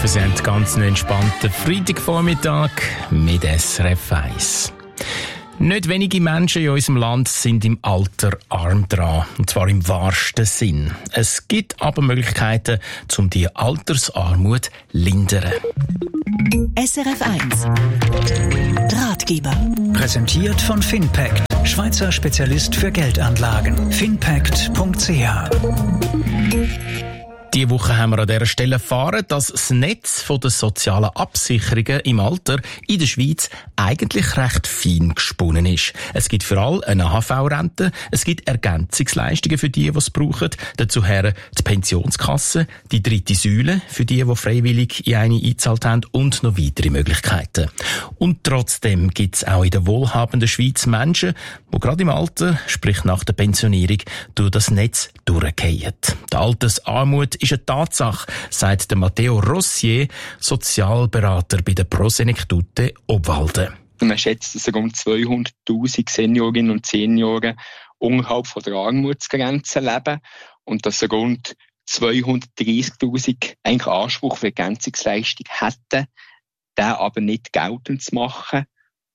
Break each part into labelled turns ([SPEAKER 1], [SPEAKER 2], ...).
[SPEAKER 1] hoffe, Sie haben ganz einen entspannten Freitagvormittag mit SRF 1. Nicht wenige Menschen in unserem Land sind im Alter arm dran, und zwar im wahrsten Sinn. Es gibt aber Möglichkeiten, um die Altersarmut zu lindern.
[SPEAKER 2] SRF 1 Ratgeber.
[SPEAKER 3] Präsentiert von Finpact, Schweizer Spezialist für Geldanlagen. Finpact.ch.
[SPEAKER 1] Diese Woche haben wir an dieser Stelle erfahren, dass das Netz der sozialen Absicherungen im Alter in der Schweiz eigentlich recht fein gesponnen ist. Es gibt für alle eine AHV-Rente, es gibt Ergänzungsleistungen für die es brauchen, dazu die Pensionskasse, die dritte Säule für die freiwillig in eine eingezahlt haben und noch weitere Möglichkeiten. Und trotzdem gibt es auch in der wohlhabenden Schweiz Menschen, die gerade im Alter, sprich nach der Pensionierung, durch das Netz durchgehen. Die Altersarmut ist eine Tatsache, sagt der Matteo Rossier, Sozialberater bei der Prosenektute Obwalden.
[SPEAKER 4] Man schätzt, dass rund 200'000 Seniorinnen und Senioren unterhalb von der Armutsgrenze leben und dass rund 230'000 eigentlich Anspruch für Ergänzungsleistung hätten, den aber nicht geltend zu machen.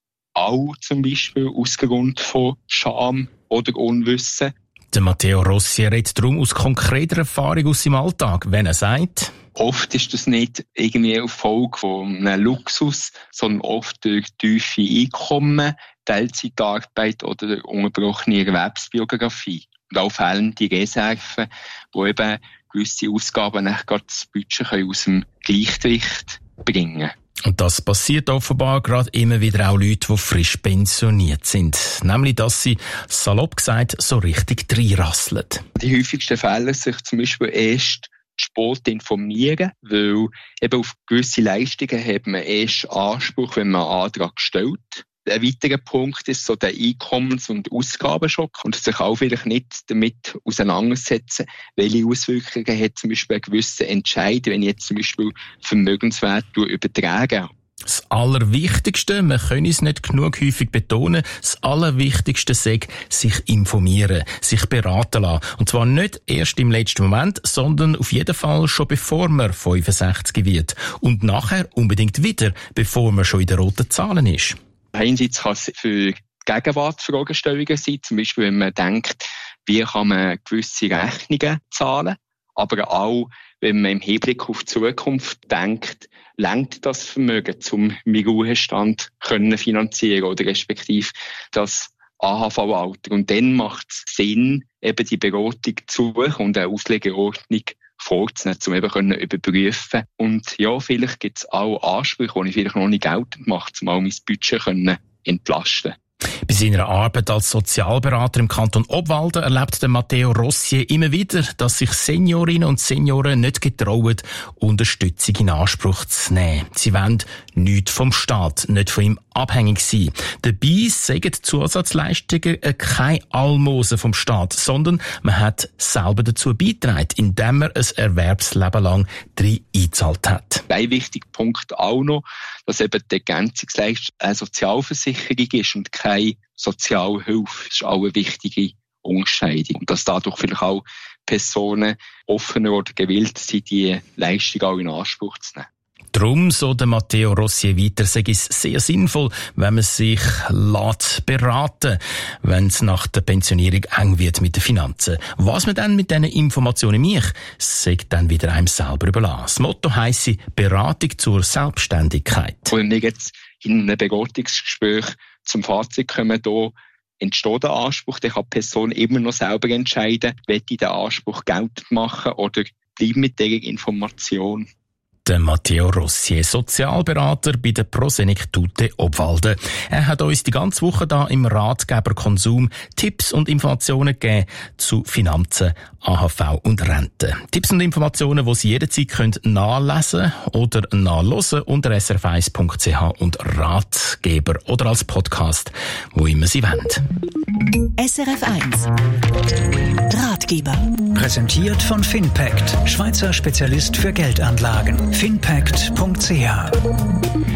[SPEAKER 4] Auch zum Beispiel aus Grund von Scham oder Unwissen.
[SPEAKER 1] Der Matteo Rossi redet darum aus konkreter Erfahrung aus seinem Alltag, wenn er sagt:
[SPEAKER 4] Oft ist das nicht irgendwie eine Folge von einem Luxus, sondern oft durch tiefe Einkommen, Teilzeitarbeit oder unterbrochene Erwerbsbiografie. Und auch fehlende Reserven, die eben gewisse Ausgaben gerade das Budget aus dem Gleichgewicht bringen können.
[SPEAKER 1] Und das passiert offenbar gerade immer wieder auch Leute, die frisch pensioniert sind. Nämlich, dass sie, salopp gesagt, so richtig reinrasseln.
[SPEAKER 4] Die häufigsten Fälle sich zum Beispiel erst spät informieren, weil eben auf gewisse Leistungen hat man erst Anspruch, wenn man einen Antrag stellt. Ein weiterer Punkt ist so der Einkommens- und Ausgabenschock und sich auch vielleicht nicht damit auseinandersetzen, welche Auswirkungen hat zum Beispiel ein gewisser Entscheid, wenn ich jetzt zum Beispiel Vermögenswert übertrage.
[SPEAKER 1] Das Allerwichtigste, wir können es nicht genug häufig betonen, das Allerwichtigste sei, sich informieren, sich beraten lassen. Und zwar nicht erst im letzten Moment, sondern auf jeden Fall schon bevor man 65 wird. Und nachher unbedingt wieder, bevor man schon in den roten Zahlen ist.
[SPEAKER 4] Einerseits kann es für Gegenwartsfragestellungen sein, zum Beispiel wenn man denkt, wie kann man gewisse Rechnungen zahlen, aber auch wenn man im Hinblick auf die Zukunft denkt, reicht das Vermögen, um meinen Ruhestand finanzieren oder respektive das AHV-Alter. Und dann macht es Sinn, eben die Beratung zu suchen und eine Auslegeordnung vorzunehmen, um eben überprüfen. Und ja, vielleicht gibt es auch Ansprüche, die ich vielleicht noch nicht geltend mache, um auch mein Budget entlasten.
[SPEAKER 1] Bei seiner Arbeit als Sozialberater im Kanton Obwalden erlebt der Matteo Rossier immer wieder, dass sich Seniorinnen und Senioren nicht getrauen, Unterstützung in Anspruch zu nehmen. Sie wollen nichts vom Staat, nicht von ihm abhängig sein. Dabei sagen Zusatzleistungen keine Almosen vom Staat, sondern man hat selber dazu beigetragen, indem man ein Erwerbsleben lang drin eingezahlt hat.
[SPEAKER 4] Ein wichtiger Punkt auch noch, dass eben die Ergänzungsleistung eine Sozialversicherung ist und keine Sozialhilfe. Das ist auch eine wichtige Unterscheidung. Und dass dadurch vielleicht auch Personen offener oder gewillt sind, die Leistung auch in Anspruch zu nehmen.
[SPEAKER 1] Darum, so der Matteo Rossier weiter, sage ich es sehr sinnvoll, wenn man sich beraten, wenn es nach der Pensionierung eng wird mit den Finanzen. Was man dann mit diesen Informationen macht, sagt dann wieder einem selber überlassen. Das Motto heisst Beratung zur Selbstständigkeit.
[SPEAKER 4] Wenn wir jetzt in einem Beratungsgespräch zum Fazit kommen, da entsteht der Anspruch, dann kann die Person immer noch selber entscheiden, will ich den Anspruch geltend machen oder bleibe mit dieser Information.
[SPEAKER 1] Der Matteo Rossier, Sozialberater bei der Prosenektute Obwalden. Er hat uns die ganze Woche da im Ratgeber Konsum Tipps und Informationen gegeben zu Finanzen, AHV und Rente. Tipps und Informationen, die Sie jederzeit nachlesen oder nachhören unter srf1.ch und Ratgeber oder als Podcast, wo immer Sie wollen.
[SPEAKER 2] SRF 1 Ratgeber.
[SPEAKER 3] Präsentiert von Finpact, Schweizer Spezialist für Geldanlagen. Finpact.ch